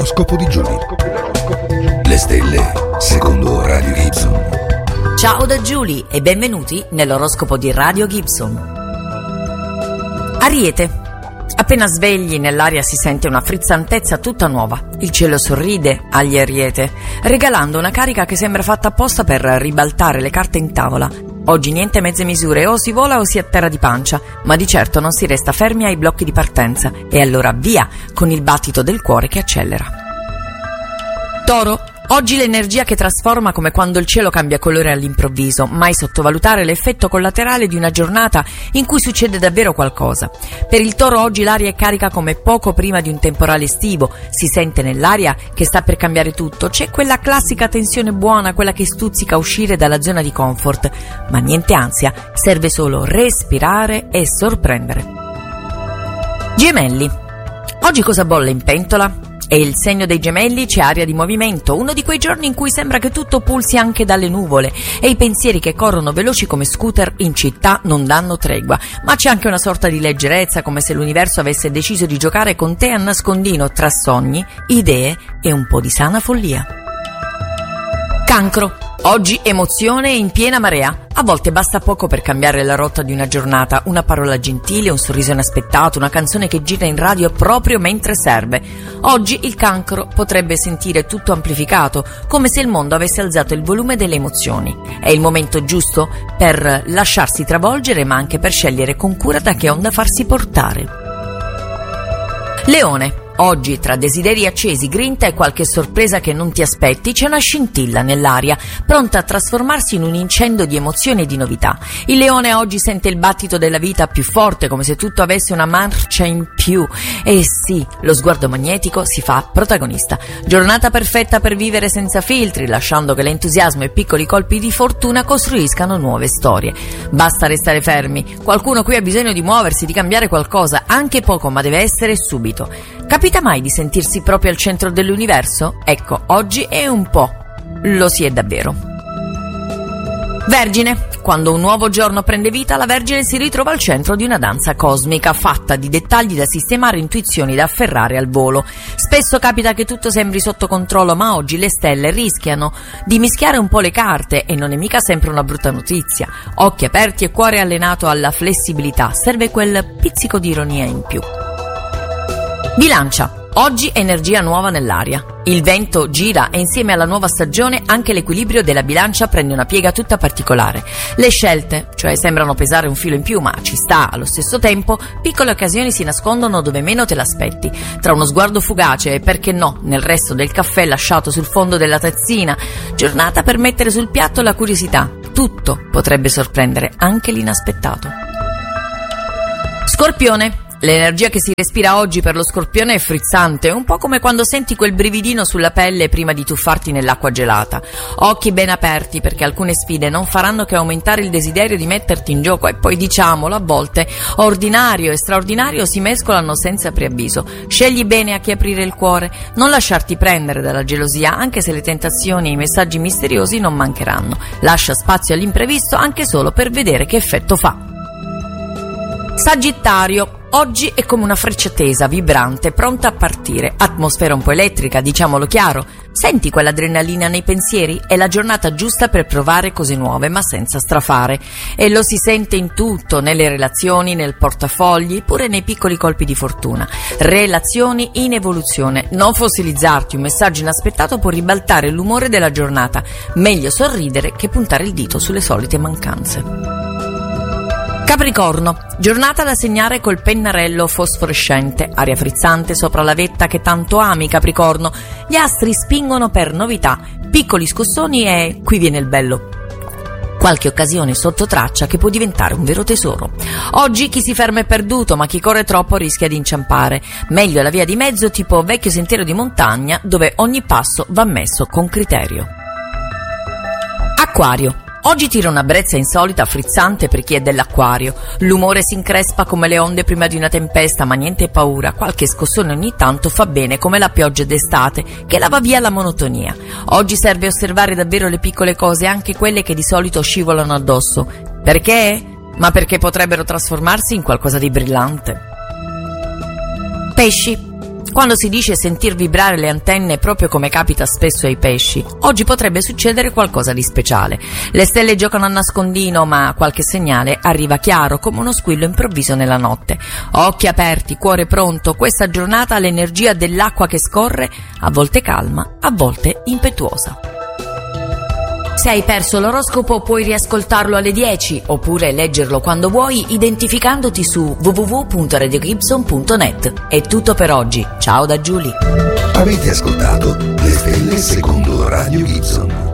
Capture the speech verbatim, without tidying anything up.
L'oroscopo di Giulia. Le stelle secondo Radio Gibson. Ciao da Giulia e benvenuti nell'oroscopo di Radio Gibson. Ariete. Appena svegli nell'aria si sente una frizzantezza tutta nuova. Il cielo sorride agli Ariete, regalando una carica che sembra fatta apposta per ribaltare le carte in tavola. Oggi niente mezze misure, o si vola o si atterra di pancia, ma di certo non si resta fermi ai blocchi di partenza, e allora via con il battito del cuore che accelera. Toro. Oggi l'energia che trasforma come quando il cielo cambia colore all'improvviso, mai sottovalutare l'effetto collaterale di una giornata in cui succede davvero qualcosa. Per il Toro oggi l'aria è carica come poco prima di un temporale estivo, si sente nell'aria che sta per cambiare tutto, c'è quella classica tensione buona, quella che stuzzica uscire dalla zona di comfort, ma niente ansia, serve solo respirare e sorprendere. Gemelli. Oggi cosa bolle in pentola? È il segno dei Gemelli, c'è aria di movimento, uno di quei giorni in cui sembra che tutto pulsi anche dalle nuvole e i pensieri che corrono veloci come scooter in città non danno tregua, ma c'è anche una sorta di leggerezza, come se l'universo avesse deciso di giocare con te a nascondino tra sogni, idee e un po' di sana follia. Cancro. Oggi emozione in piena marea. A volte basta poco per cambiare la rotta di una giornata, una parola gentile, un sorriso inaspettato, una canzone che gira in radio proprio mentre serve. Oggi il Cancro potrebbe sentire tutto amplificato, come se il mondo avesse alzato il volume delle emozioni. È il momento giusto per lasciarsi travolgere, ma anche per scegliere con cura da che onda farsi portare. Leone. Oggi, tra desideri accesi, grinta e qualche sorpresa che non ti aspetti, c'è una scintilla nell'aria, pronta a trasformarsi in un incendio di emozioni e di novità. Il leone oggi sente il battito della vita più forte, come se tutto avesse una marcia in più. E sì, lo sguardo magnetico si fa protagonista. Giornata perfetta per vivere senza filtri, lasciando che l'entusiasmo e piccoli colpi di fortuna costruiscano nuove storie. Basta restare fermi. Qualcuno qui ha bisogno di muoversi, di cambiare qualcosa, anche poco, ma deve essere subito. Capita mai di sentirsi proprio al centro dell'universo? Ecco, oggi è un po'. Lo si è davvero. Vergine. Quando un nuovo giorno prende vita, la Vergine si ritrova al centro di una danza cosmica, fatta di dettagli da sistemare e intuizioni da afferrare al volo. Spesso capita che tutto sembri sotto controllo, ma oggi le stelle rischiano di mischiare un po' le carte e non è mica sempre una brutta notizia. Occhi aperti e cuore allenato alla flessibilità, serve quel pizzico di ironia in più. Bilancia. Oggi energia nuova nell'aria. Il vento gira e insieme alla nuova stagione anche l'equilibrio della bilancia prende una piega tutta particolare. Le scelte, cioè, sembrano pesare un filo in più, ma ci sta. Allo stesso tempo, piccole occasioni si nascondono dove meno te l'aspetti. Tra uno sguardo fugace e, perché no, nel resto del caffè lasciato sul fondo della tazzina. Giornata per mettere sul piatto la curiosità. Tutto potrebbe sorprendere, anche l'inaspettato. Scorpione. L'energia che si respira oggi per lo Scorpione è frizzante, un po' come quando senti quel brividino sulla pelle prima di tuffarti nell'acqua gelata. Occhi ben aperti, perché alcune sfide non faranno che aumentare il desiderio di metterti in gioco, e poi diciamolo, a volte ordinario e straordinario si mescolano senza preavviso. Scegli bene a chi aprire il cuore, non lasciarti prendere dalla gelosia, anche se le tentazioni e i messaggi misteriosi non mancheranno. Lascia spazio all'imprevisto anche solo per vedere che effetto fa. Sagittario. Oggi è come una freccia tesa, vibrante, pronta a partire. Atmosfera un po' elettrica, diciamolo chiaro. Senti quell'adrenalina nei pensieri? È la giornata giusta per provare cose nuove, ma senza strafare. E lo si sente in tutto, nelle relazioni, nel portafogli, pure nei piccoli colpi di fortuna. Relazioni in evoluzione. Non fossilizzarti, un messaggio inaspettato può ribaltare l'umore della giornata. Meglio sorridere che puntare il dito sulle solite mancanze. Capricorno. Giornata da segnare col pennarello fosforescente, aria frizzante sopra la vetta che tanto ami, Capricorno. Gli astri spingono per novità, piccoli scossoni e qui viene il bello. Qualche occasione sotto traccia che può diventare un vero tesoro. Oggi chi si ferma è perduto, ma chi corre troppo rischia di inciampare. Meglio la via di mezzo, tipo vecchio sentiero di montagna, dove ogni passo va messo con criterio. Acquario. Oggi tira una brezza insolita, frizzante per chi è dell'Acquario. L'umore si increspa come le onde prima di una tempesta, ma niente paura. Qualche scossone ogni tanto fa bene, come la pioggia d'estate, che lava via la monotonia. Oggi serve osservare davvero le piccole cose, anche quelle che di solito scivolano addosso. Perché? Ma perché potrebbero trasformarsi in qualcosa di brillante. Pesci. Quando si dice sentir vibrare le antenne proprio come capita spesso ai pesci, oggi potrebbe succedere qualcosa di speciale. Le stelle giocano a nascondino, ma qualche segnale arriva chiaro come uno squillo improvviso nella notte. Occhi aperti, cuore pronto, questa giornata ha l'energia dell'acqua che scorre, a volte calma, a volte impetuosa. Se hai perso l'oroscopo puoi riascoltarlo alle dieci oppure leggerlo quando vuoi identificandoti su w w w punto radio gibson punto net. È tutto per oggi, ciao da Giulia. Avete ascoltato Le Stelle secondo Radio Gibson.